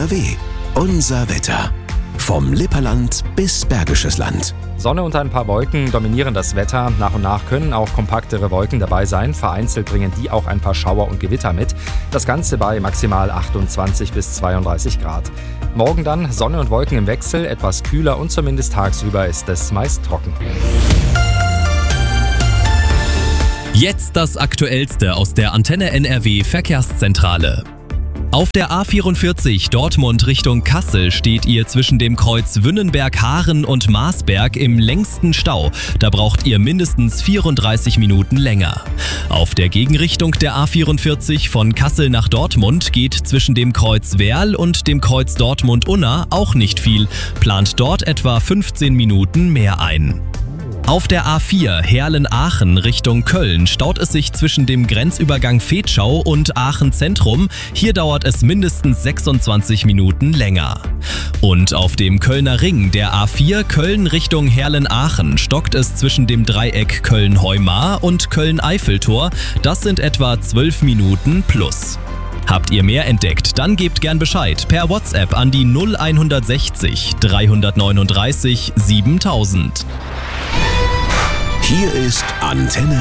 NRW. Unser Wetter. Vom Lipperland bis Bergisches Land. Sonne und ein paar Wolken dominieren das Wetter. Nach und nach können auch kompaktere Wolken dabei sein. Vereinzelt bringen die auch ein paar Schauer und Gewitter mit. Das Ganze bei maximal 28 bis 32 Grad. Morgen dann Sonne und Wolken im Wechsel, etwas kühler und zumindest tagsüber ist es meist trocken. Jetzt das Aktuellste aus der Antenne NRW Verkehrszentrale. Auf der A44 Dortmund Richtung Kassel steht ihr zwischen dem Kreuz Wünnenberg-Haaren und Marsberg im längsten Stau. Da braucht ihr mindestens 34 Minuten länger. Auf der Gegenrichtung der A44 von Kassel nach Dortmund geht zwischen dem Kreuz Werl und dem Kreuz Dortmund-Unna auch nicht viel. Plant dort etwa 15 Minuten mehr ein. Auf der A4 Heerlen-Aachen Richtung Köln staut es sich zwischen dem Grenzübergang Vetschau und Aachen Zentrum. Hier dauert es mindestens 26 Minuten länger. Und auf dem Kölner Ring der A4 Köln Richtung Heerlen-Aachen stockt es zwischen dem Dreieck Köln-Heumar und Köln-Eiffeltor. Das sind etwa 12 Minuten plus. Habt ihr mehr entdeckt? Dann gebt gern Bescheid per WhatsApp an die 0160 339 7000. Hier ist Antenne